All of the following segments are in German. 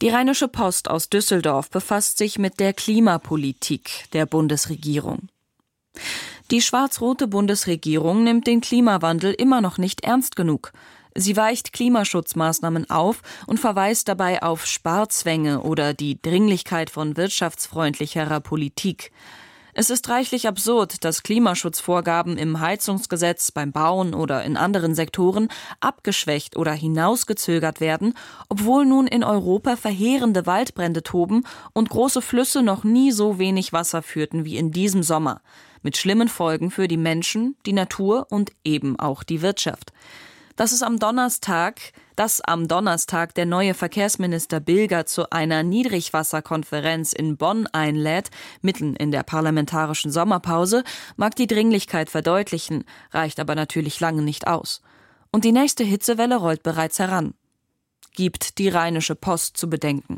Die Rheinische Post aus Düsseldorf befasst sich mit der Klimapolitik der Bundesregierung. Die schwarz-rote Bundesregierung nimmt den Klimawandel immer noch nicht ernst genug. Sie weicht Klimaschutzmaßnahmen auf und verweist dabei auf Sparzwänge oder die Dringlichkeit von wirtschaftsfreundlicherer Politik. Es ist reichlich absurd, dass Klimaschutzvorgaben im Heizungsgesetz, beim Bauen oder in anderen Sektoren abgeschwächt oder hinausgezögert werden, obwohl nun in Europa verheerende Waldbrände toben und große Flüsse noch nie so wenig Wasser führten wie in diesem Sommer, mit schlimmen Folgen für die Menschen, die Natur und eben auch die Wirtschaft. Dass am Donnerstag der neue Verkehrsminister Bilger zu einer Niedrigwasserkonferenz in Bonn einlädt, mitten in der parlamentarischen Sommerpause, mag die Dringlichkeit verdeutlichen, reicht aber natürlich lange nicht aus. Und die nächste Hitzewelle rollt bereits heran. Gibt die Rheinische Post zu bedenken.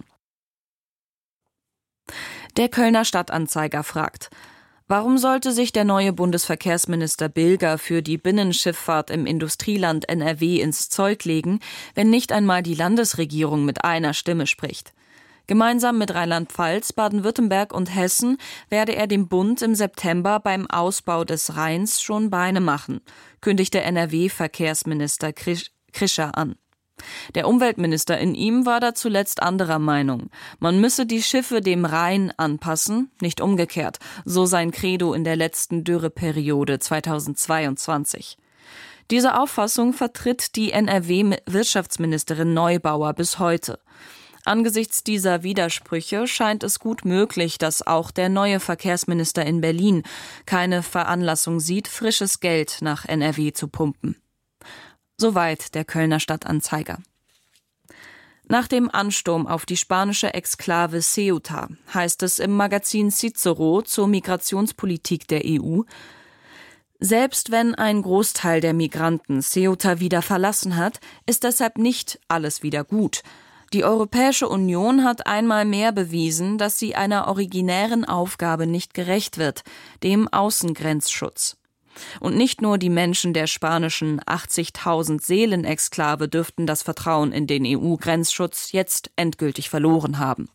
Der Kölner Stadtanzeiger fragt: Warum sollte sich der neue Bundesverkehrsminister Bilger für die Binnenschifffahrt im Industrieland NRW ins Zeug legen, wenn nicht einmal die Landesregierung mit einer Stimme spricht? Gemeinsam mit Rheinland-Pfalz, Baden-Württemberg und Hessen werde er dem Bund im September beim Ausbau des Rheins schon Beine machen, kündigte NRW-Verkehrsminister Krischer an. Der Umweltminister in ihm war da zuletzt anderer Meinung. Man müsse die Schiffe dem Rhein anpassen, nicht umgekehrt, so sein Credo in der letzten Dürreperiode 2022. Diese Auffassung vertritt die NRW-Wirtschaftsministerin Neubauer bis heute. Angesichts dieser Widersprüche scheint es gut möglich, dass auch der neue Verkehrsminister in Berlin keine Veranlassung sieht, frisches Geld nach NRW zu pumpen. Soweit der Kölner Stadtanzeiger. Nach dem Ansturm auf die spanische Exklave Ceuta heißt es im Magazin Cicero zur Migrationspolitik der EU: Selbst wenn ein Großteil der Migranten Ceuta wieder verlassen hat, ist deshalb nicht alles wieder gut. Die Europäische Union hat einmal mehr bewiesen, dass sie einer originären Aufgabe nicht gerecht wird, dem Außengrenzschutz. Und nicht nur die Menschen der spanischen 80.000 Seelenexklave dürften das Vertrauen in den EU-Grenzschutz jetzt endgültig verloren haben.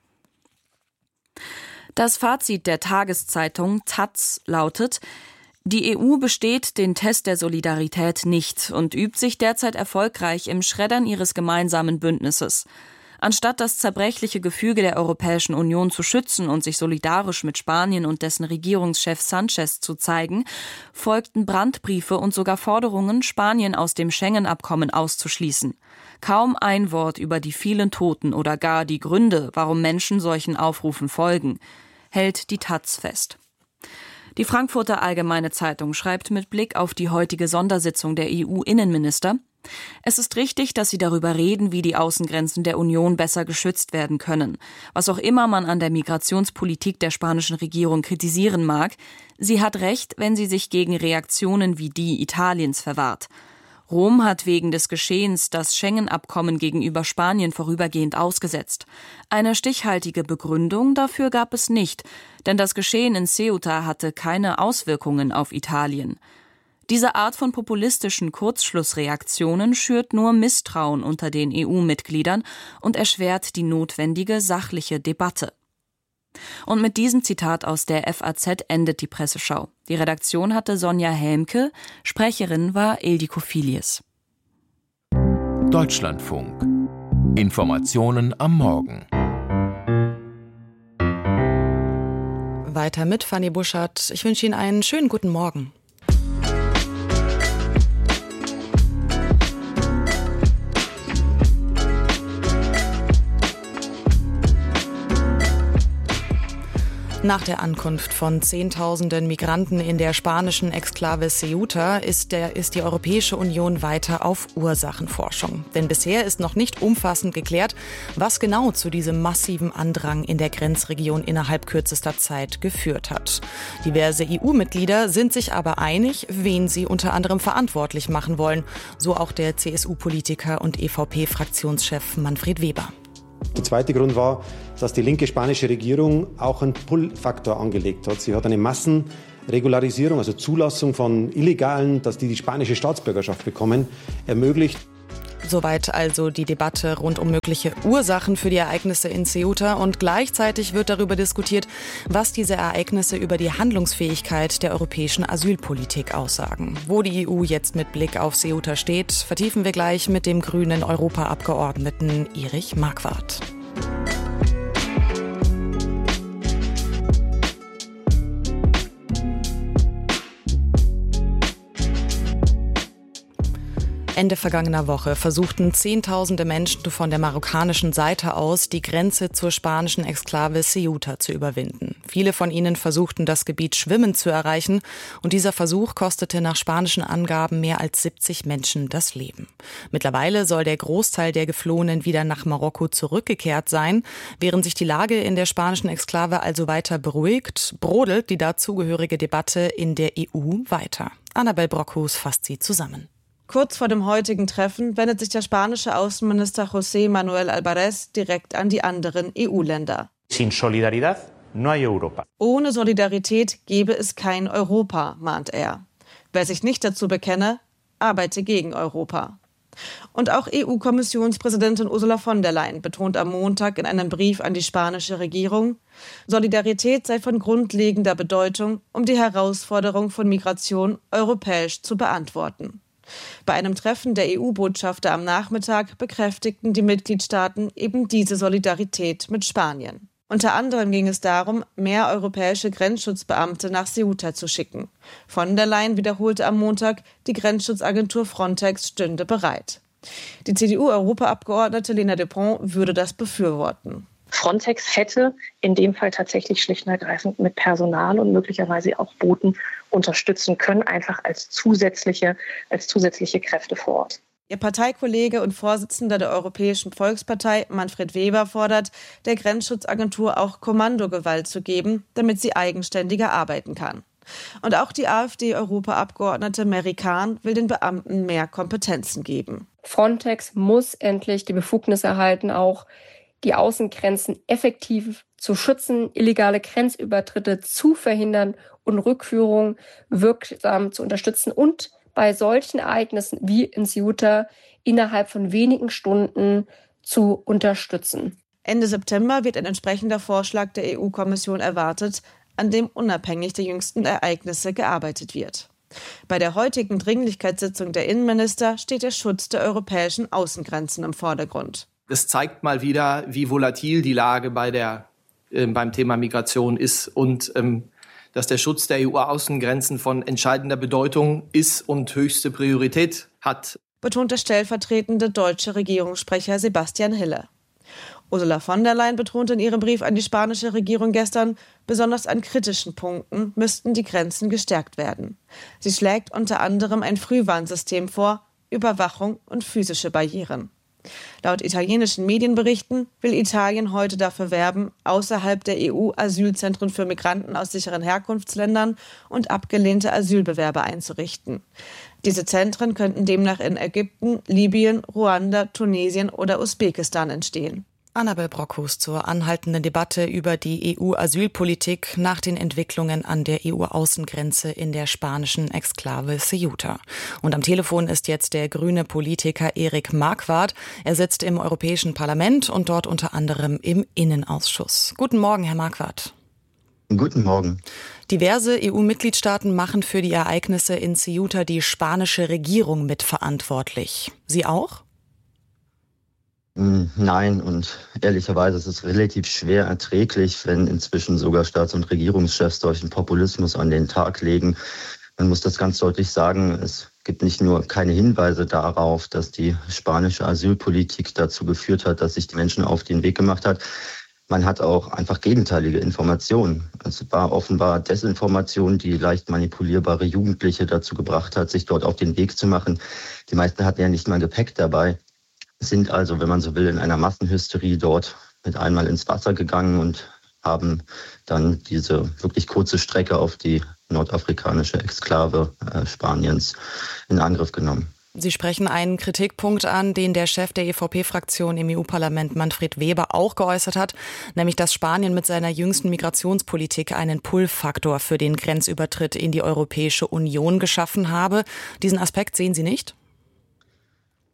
Das Fazit der Tageszeitung taz lautet: Die EU besteht den Test der Solidarität nicht und übt sich derzeit erfolgreich im Schreddern ihres gemeinsamen Bündnisses. Anstatt das zerbrechliche Gefüge der Europäischen Union zu schützen und sich solidarisch mit Spanien und dessen Regierungschef Sanchez zu zeigen, folgten Brandbriefe und sogar Forderungen, Spanien aus dem Schengen-Abkommen auszuschließen. Kaum ein Wort über die vielen Toten oder gar die Gründe, warum Menschen solchen Aufrufen folgen, hält die taz fest. Die Frankfurter Allgemeine Zeitung schreibt mit Blick auf die heutige Sondersitzung der EU-Innenminister: Es ist richtig, dass sie darüber reden, wie die Außengrenzen der Union besser geschützt werden können. Was auch immer man an der Migrationspolitik der spanischen Regierung kritisieren mag, sie hat recht, wenn sie sich gegen Reaktionen wie die Italiens verwahrt. Rom hat wegen des Geschehens das Schengen-Abkommen gegenüber Spanien vorübergehend ausgesetzt. Eine stichhaltige Begründung dafür gab es nicht, denn das Geschehen in Ceuta hatte keine Auswirkungen auf Italien. Diese Art von populistischen Kurzschlussreaktionen schürt nur Misstrauen unter den EU-Mitgliedern und erschwert die notwendige sachliche Debatte. Und mit diesem Zitat aus der FAZ endet die Presseschau. Die Redaktion hatte Sonja Helmke, Sprecherin war Ildiko Filius. Deutschlandfunk. Informationen am Morgen. Weiter mit Fanny Buschert. Ich wünsche Ihnen einen schönen guten Morgen. Nach der Ankunft von Zehntausenden Migranten in der spanischen Exklave Ceuta ist die Europäische Union weiter auf Ursachenforschung. Denn bisher ist noch nicht umfassend geklärt, was genau zu diesem massiven Andrang in der Grenzregion innerhalb kürzester Zeit geführt hat. Diverse EU-Mitglieder sind sich aber einig, wen sie unter anderem verantwortlich machen wollen. So auch der CSU-Politiker und EVP-Fraktionschef Manfred Weber. Der zweite Grund war, dass die linke spanische Regierung auch einen Pull-Faktor angelegt hat. Sie hat eine Massenregularisierung, also Zulassung von Illegalen, dass die spanische Staatsbürgerschaft bekommen, ermöglicht. Soweit also die Debatte rund um mögliche Ursachen für die Ereignisse in Ceuta. Und gleichzeitig wird darüber diskutiert, was diese Ereignisse über die Handlungsfähigkeit der europäischen Asylpolitik aussagen. Wo die EU jetzt mit Blick auf Ceuta steht, vertiefen wir gleich mit dem grünen Europaabgeordneten Erik Marquardt. Ende vergangener Woche versuchten Zehntausende Menschen von der marokkanischen Seite aus, die Grenze zur spanischen Exklave Ceuta zu überwinden. Viele von ihnen versuchten, das Gebiet schwimmend zu erreichen, und dieser Versuch kostete nach spanischen Angaben mehr als 70 Menschen das Leben. Mittlerweile soll der Großteil der Geflohenen wieder nach Marokko zurückgekehrt sein. Während sich die Lage in der spanischen Exklave also weiter beruhigt, brodelt die dazugehörige Debatte in der EU weiter. Annabel Brockhus fasst sie zusammen. Kurz vor dem heutigen Treffen wendet sich der spanische Außenminister José Manuel Álvarez direkt an die anderen EU-Länder. Sin solidaridad no hay Europa. Ohne Solidarität gäbe es kein Europa, mahnt er. Wer sich nicht dazu bekenne, arbeite gegen Europa. Und auch EU-Kommissionspräsidentin Ursula von der Leyen betont am Montag in einem Brief an die spanische Regierung, Solidarität sei von grundlegender Bedeutung, um die Herausforderung von Migration europäisch zu beantworten. Bei einem Treffen der EU-Botschafter am Nachmittag bekräftigten die Mitgliedstaaten eben diese Solidarität mit Spanien. Unter anderem ging es darum, mehr europäische Grenzschutzbeamte nach Ceuta zu schicken. Von der Leyen wiederholte am Montag, die Grenzschutzagentur Frontex stünde bereit. Die CDU-Europaabgeordnete Lena Dupont würde das befürworten. Frontex hätte in dem Fall tatsächlich schlicht und ergreifend mit Personal und möglicherweise auch Booten unterstützen können, einfach als zusätzliche Kräfte vor Ort. Ihr Parteikollege und Vorsitzender der Europäischen Volkspartei, Manfred Weber, fordert, der Grenzschutzagentur auch Kommandogewalt zu geben, damit sie eigenständiger arbeiten kann. Und auch die AfD-Europaabgeordnete Mary Kahn will den Beamten mehr Kompetenzen geben. Frontex muss endlich die Befugnis erhalten, auch die Außengrenzen effektiv zu schützen, illegale Grenzübertritte zu verhindern und Rückführung wirksam zu unterstützen und bei solchen Ereignissen wie in Ceuta innerhalb von wenigen Stunden zu unterstützen. Ende September wird ein entsprechender Vorschlag der EU-Kommission erwartet, an dem unabhängig der jüngsten Ereignisse gearbeitet wird. Bei der heutigen Dringlichkeitssitzung der Innenminister steht der Schutz der europäischen Außengrenzen im Vordergrund. Es zeigt mal wieder, wie volatil die Lage beim Thema Migration ist und dass der Schutz der EU-Außengrenzen von entscheidender Bedeutung ist und höchste Priorität hat. Betont der stellvertretende deutsche Regierungssprecher Sebastian Hille. Ursula von der Leyen betonte in ihrem Brief an die spanische Regierung gestern, besonders an kritischen Punkten müssten die Grenzen gestärkt werden. Sie schlägt unter anderem ein Frühwarnsystem vor, Überwachung und physische Barrieren. Laut italienischen Medienberichten will Italien heute dafür werben, außerhalb der EU Asylzentren für Migranten aus sicheren Herkunftsländern und abgelehnte Asylbewerber einzurichten. Diese Zentren könnten demnach in Ägypten, Libyen, Ruanda, Tunesien oder Usbekistan entstehen. Annabel Brockhus zur anhaltenden Debatte über die EU-Asylpolitik nach den Entwicklungen an der EU-Außengrenze in der spanischen Exklave Ceuta. Und am Telefon ist jetzt der grüne Politiker Erik Marquardt. Er sitzt im Europäischen Parlament und dort unter anderem im Innenausschuss. Guten Morgen, Herr Marquardt. Guten Morgen. Diverse EU-Mitgliedstaaten machen für die Ereignisse in Ceuta die spanische Regierung mitverantwortlich. Sie auch? Nein, und ehrlicherweise ist es relativ schwer erträglich, wenn inzwischen sogar Staats- und Regierungschefs solchen Populismus an den Tag legen. Man muss das ganz deutlich sagen, es gibt nicht nur keine Hinweise darauf, dass die spanische Asylpolitik dazu geführt hat, dass sich die Menschen auf den Weg gemacht hat. Man hat auch einfach gegenteilige Informationen. Es war offenbar Desinformation, die leicht manipulierbare Jugendliche dazu gebracht hat, sich dort auf den Weg zu machen. Die meisten hatten ja nicht mal Gepäck dabei, sind also, wenn man so will, in einer Massenhysterie dort mit einmal ins Wasser gegangen und haben dann diese wirklich kurze Strecke auf die nordafrikanische Exklave Spaniens in Angriff genommen. Sie sprechen einen Kritikpunkt an, den der Chef der EVP-Fraktion im EU-Parlament, Manfred Weber, auch geäußert hat, nämlich dass Spanien mit seiner jüngsten Migrationspolitik einen Pull-Faktor für den Grenzübertritt in die Europäische Union geschaffen habe. Diesen Aspekt sehen Sie nicht?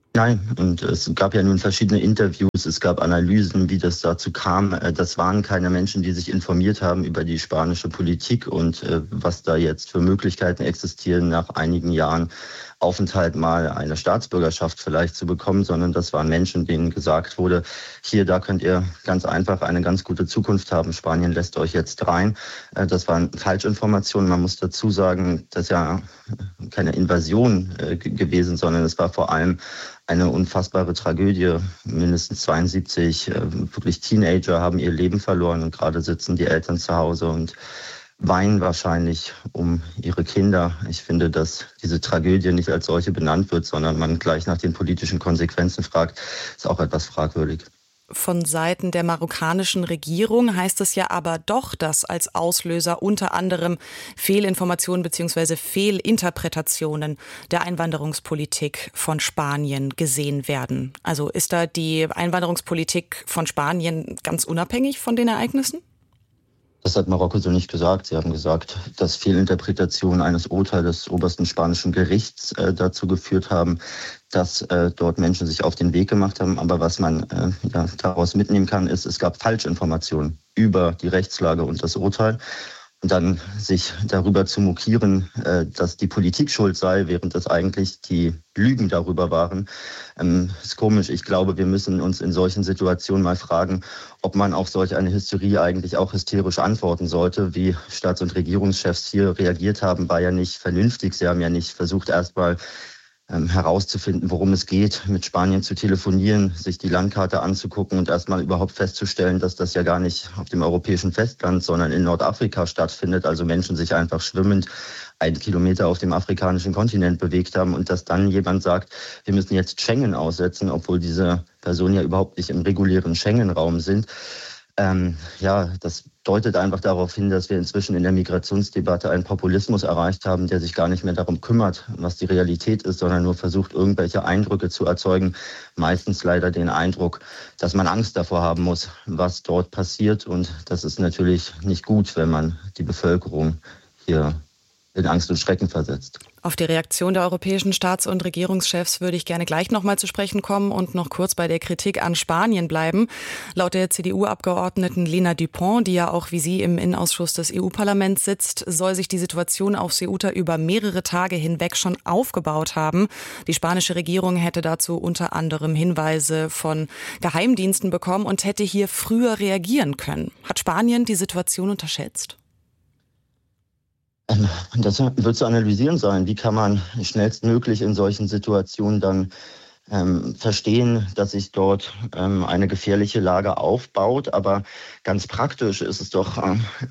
Nein, und es gab ja nun verschiedene Interviews, es gab Analysen, wie das dazu kam. Das waren keine Menschen, die sich informiert haben über die spanische Politik und was da jetzt für Möglichkeiten existieren, nach einigen Jahren Aufenthalt mal eine Staatsbürgerschaft vielleicht zu bekommen, sondern das waren Menschen, denen gesagt wurde, hier, da könnt ihr ganz einfach eine ganz gute Zukunft haben. Spanien lässt euch jetzt rein. Das waren Falschinformationen. Man muss dazu sagen, das ist ja keine Invasion gewesen, sondern es war vor allem eine unfassbare Tragödie. Mindestens 72 wirklich Teenager haben ihr Leben verloren und gerade sitzen die Eltern zu Hause und weinen wahrscheinlich um ihre Kinder. Ich finde, dass diese Tragödie nicht als solche benannt wird, sondern man gleich nach den politischen Konsequenzen fragt, ist auch etwas fragwürdig. Von Seiten der marokkanischen Regierung heißt es ja aber doch, dass als Auslöser unter anderem Fehlinformationen bzw. Fehlinterpretationen der Einwanderungspolitik von Spanien gesehen werden. Also ist da die Einwanderungspolitik von Spanien ganz unabhängig von den Ereignissen? Das hat Marokko so nicht gesagt. Sie haben gesagt, dass Fehlinterpretationen eines Urteils des obersten spanischen Gerichts dazu geführt haben, dass dort Menschen sich auf den Weg gemacht haben. Aber was man daraus mitnehmen kann, ist, es gab Falschinformationen über die Rechtslage und das Urteil. Und dann sich darüber zu mokieren, dass die Politik schuld sei, während das eigentlich die Lügen darüber waren, ist komisch. Ich glaube, wir müssen uns in solchen Situationen mal fragen, ob man auf solch eine Hysterie eigentlich auch hysterisch antworten sollte. Wie Staats- und Regierungschefs hier reagiert haben, war ja nicht vernünftig. Sie haben ja nicht versucht, erstmal herauszufinden, worum es geht, mit Spanien zu telefonieren, sich die Landkarte anzugucken und erstmal überhaupt festzustellen, dass das ja gar nicht auf dem europäischen Festland, sondern in Nordafrika stattfindet. Also Menschen sich einfach schwimmend 1 Kilometer auf dem afrikanischen Kontinent bewegt haben und dass dann jemand sagt, wir müssen jetzt Schengen aussetzen, obwohl diese Personen ja überhaupt nicht im regulären Schengen-Raum sind. Das deutet einfach darauf hin, dass wir inzwischen in der Migrationsdebatte einen Populismus erreicht haben, der sich gar nicht mehr darum kümmert, was die Realität ist, sondern nur versucht, irgendwelche Eindrücke zu erzeugen. Meistens leider den Eindruck, dass man Angst davor haben muss, was dort passiert. Und das ist natürlich nicht gut, wenn man die Bevölkerung hier in Angst und Schrecken versetzt. Auf die Reaktion der europäischen Staats- und Regierungschefs würde ich gerne gleich nochmal zu sprechen kommen und noch kurz bei der Kritik an Spanien bleiben. Laut der CDU-Abgeordneten Lena Dupont, die ja auch wie sie im Innenausschuss des EU-Parlaments sitzt, soll sich die Situation auf Ceuta über mehrere Tage hinweg schon aufgebaut haben. Die spanische Regierung hätte dazu unter anderem Hinweise von Geheimdiensten bekommen und hätte hier früher reagieren können. Hat Spanien die Situation unterschätzt? Das wird zu analysieren sein. Wie kann man schnellstmöglich in solchen Situationen dann verstehen, dass sich dort eine gefährliche Lage aufbaut. Aber ganz praktisch ist es doch,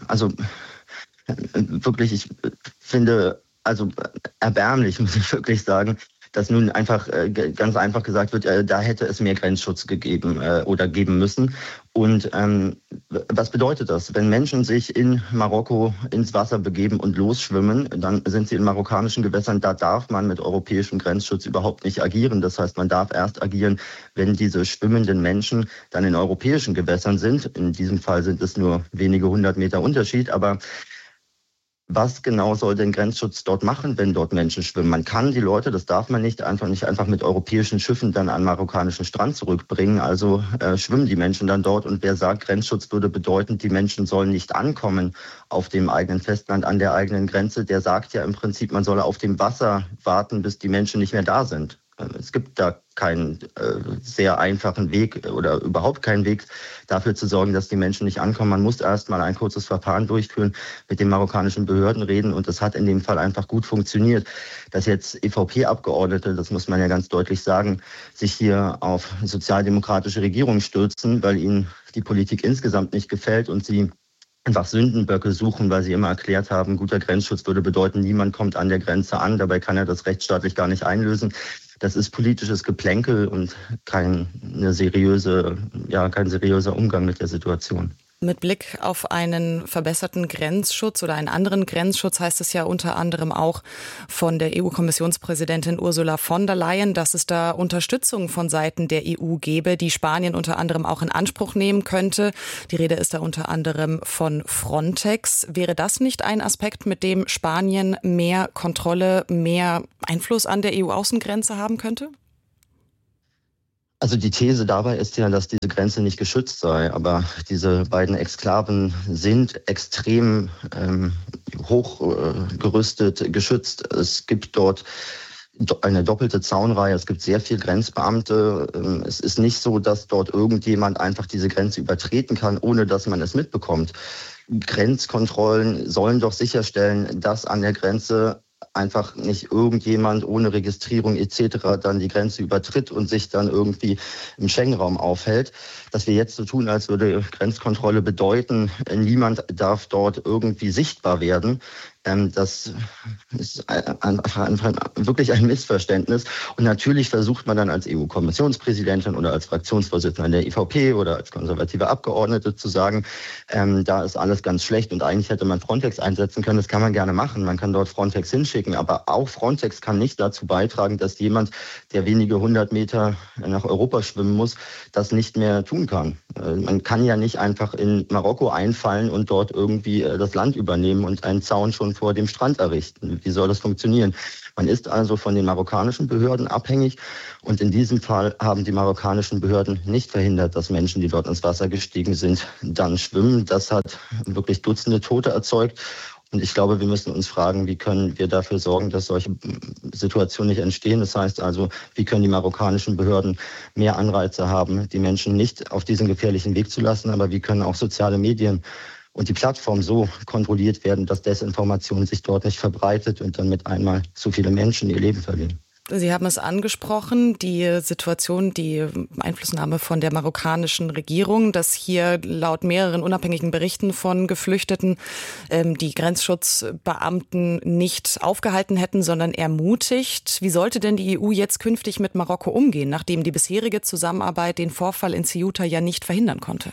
wirklich, ich finde, erbärmlich, muss ich wirklich sagen, dass nun einfach ganz einfach gesagt wird, da hätte es mehr Grenzschutz gegeben oder geben müssen. Und was bedeutet das? Wenn Menschen sich in Marokko ins Wasser begeben und losschwimmen, dann sind sie in marokkanischen Gewässern. Da darf man mit europäischem Grenzschutz überhaupt nicht agieren. Das heißt, man darf erst agieren, wenn diese schwimmenden Menschen dann in europäischen Gewässern sind. In diesem Fall sind es nur wenige 100 Meter Unterschied, aber was genau soll denn Grenzschutz dort machen, wenn dort Menschen schwimmen? Man kann die Leute, das darf man nicht einfach mit europäischen Schiffen dann an marokkanischen Strand zurückbringen. Also schwimmen die Menschen dann dort. Und wer sagt, Grenzschutz würde bedeuten, die Menschen sollen nicht ankommen auf dem eigenen Festland, an der eigenen Grenze, der sagt ja im Prinzip, man solle auf dem Wasser warten, bis die Menschen nicht mehr da sind. Es gibt da keinen sehr einfachen Weg oder überhaupt keinen Weg dafür zu sorgen, dass die Menschen nicht ankommen. Man muss erst mal ein kurzes Verfahren durchführen, mit den marokkanischen Behörden reden und das hat in dem Fall einfach gut funktioniert. Dass jetzt EVP-Abgeordnete, das muss man ja ganz deutlich sagen, sich hier auf sozialdemokratische Regierungen stürzen, weil ihnen die Politik insgesamt nicht gefällt und sie einfach Sündenböcke suchen, weil sie immer erklärt haben, guter Grenzschutz würde bedeuten, niemand kommt an der Grenze an. Dabei kann er das rechtsstaatlich gar nicht einlösen. Das ist politisches Geplänkel und kein seriöser Umgang mit der Situation. Mit Blick auf einen verbesserten Grenzschutz oder einen anderen Grenzschutz heißt es ja unter anderem auch von der EU-Kommissionspräsidentin Ursula von der Leyen, dass es da Unterstützung von Seiten der EU gäbe, die Spanien unter anderem auch in Anspruch nehmen könnte. Die Rede ist da unter anderem von Frontex. Wäre das nicht ein Aspekt, mit dem Spanien mehr Kontrolle, mehr Einfluss an der EU-Außengrenze haben könnte? Also die These dabei ist ja, dass diese Grenze nicht geschützt sei. Aber diese beiden Exklaven sind extrem hochgerüstet, geschützt. Es gibt dort eine doppelte Zaunreihe. Es gibt sehr viel Grenzbeamte. Es ist nicht so, dass dort irgendjemand einfach diese Grenze übertreten kann, ohne dass man es mitbekommt. Grenzkontrollen sollen doch sicherstellen, dass an der Grenze einfach nicht irgendjemand ohne Registrierung etc. dann die Grenze übertritt und sich dann irgendwie im Schengen-Raum aufhält. Dass wir jetzt so tun, als würde Grenzkontrolle bedeuten, niemand darf dort irgendwie sichtbar werden, das ist einfach wirklich ein Missverständnis. Und natürlich versucht man dann als EU-Kommissionspräsidentin oder als Fraktionsvorsitzender der EVP oder als konservative Abgeordnete zu sagen, da ist alles ganz schlecht und eigentlich hätte man Frontex einsetzen können. Das kann man gerne machen. Man kann dort Frontex hinschicken. Aber auch Frontex kann nicht dazu beitragen, dass jemand, der wenige 100 Meter nach Europa schwimmen muss, das nicht mehr tun kann. Man kann ja nicht einfach in Marokko einfallen und dort irgendwie das Land übernehmen und einen Zaun schon vor dem Strand errichten. Wie soll das funktionieren? Man ist also von den marokkanischen Behörden abhängig und in diesem Fall haben die marokkanischen Behörden nicht verhindert, dass Menschen, die dort ins Wasser gestiegen sind, dann schwimmen. Das hat wirklich Dutzende Tote erzeugt. Und ich glaube, wir müssen uns fragen, wie können wir dafür sorgen, dass solche Situationen nicht entstehen. Das heißt also, wie können die marokkanischen Behörden mehr Anreize haben, die Menschen nicht auf diesen gefährlichen Weg zu lassen, aber wie können auch soziale Medien und die Plattform so kontrolliert werden, dass Desinformation sich dort nicht verbreitet und dann mit einmal so viele Menschen ihr Leben verlieren. Sie haben es angesprochen, die Situation, die Einflussnahme von der marokkanischen Regierung, dass hier laut mehreren unabhängigen Berichten von Geflüchteten die Grenzschutzbeamten nicht aufgehalten hätten, sondern ermutigt. Wie sollte denn die EU jetzt künftig mit Marokko umgehen, nachdem die bisherige Zusammenarbeit den Vorfall in Ceuta ja nicht verhindern konnte?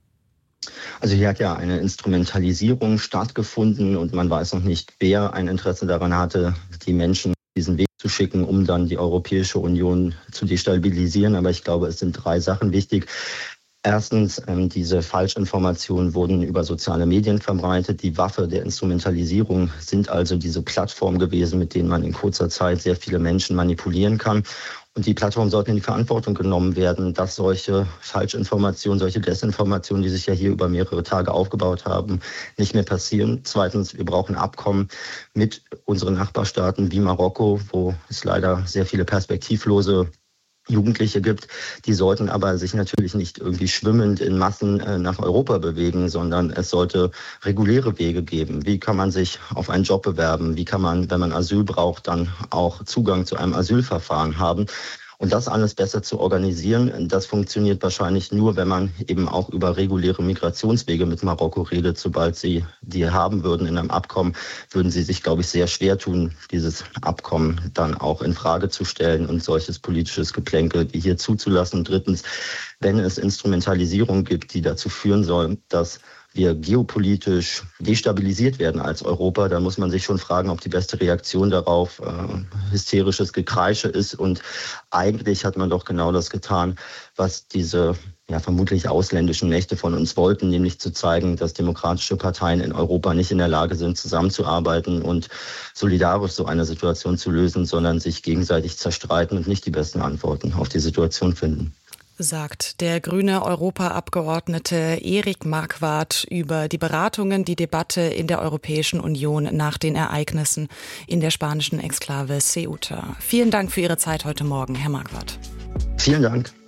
Also hier hat ja eine Instrumentalisierung stattgefunden und man weiß noch nicht, wer ein Interesse daran hatte, die Menschen diesen Weg zu schicken, um dann die Europäische Union zu destabilisieren. Aber ich glaube, es sind 3 Sachen wichtig. Erstens, diese Falschinformationen wurden über soziale Medien verbreitet. Die Waffe der Instrumentalisierung sind also diese Plattformen gewesen, mit denen man in kurzer Zeit sehr viele Menschen manipulieren kann. Und die Plattformen sollten in die Verantwortung genommen werden, dass solche Falschinformationen, solche Desinformationen, die sich ja hier über mehrere Tage aufgebaut haben, nicht mehr passieren. Zweitens, wir brauchen Abkommen mit unseren Nachbarstaaten wie Marokko, wo es leider sehr viele perspektivlose Jugendliche gibt, die sollten aber sich natürlich nicht irgendwie schwimmend in Massen nach Europa bewegen, sondern es sollte reguläre Wege geben. Wie kann man sich auf einen Job bewerben? Wie kann man, wenn man Asyl braucht, dann auch Zugang zu einem Asylverfahren haben? Und das alles besser zu organisieren, das funktioniert wahrscheinlich nur, wenn man eben auch über reguläre Migrationswege mit Marokko redet. Sobald sie die haben würden in einem Abkommen, würden sie sich, glaube ich, sehr schwer tun, dieses Abkommen dann auch in Frage zu stellen und solches politisches Geplänkel wie hier zuzulassen. Und drittens, wenn es Instrumentalisierung gibt, die dazu führen soll, dass wir geopolitisch destabilisiert werden als Europa, dann muss man sich schon fragen, ob die beste Reaktion darauf hysterisches Gekreische ist. Und eigentlich hat man doch genau das getan, was diese vermutlich ausländischen Mächte von uns wollten, nämlich zu zeigen, dass demokratische Parteien in Europa nicht in der Lage sind, zusammenzuarbeiten und solidarisch so eine Situation zu lösen, sondern sich gegenseitig zerstreiten und nicht die besten Antworten auf die Situation finden. Sagt der grüne Europaabgeordnete Erik Marquardt über die Beratungen, die Debatte in der Europäischen Union nach den Ereignissen in der spanischen Exklave Ceuta. Vielen Dank für Ihre Zeit heute Morgen, Herr Marquardt. Vielen Dank.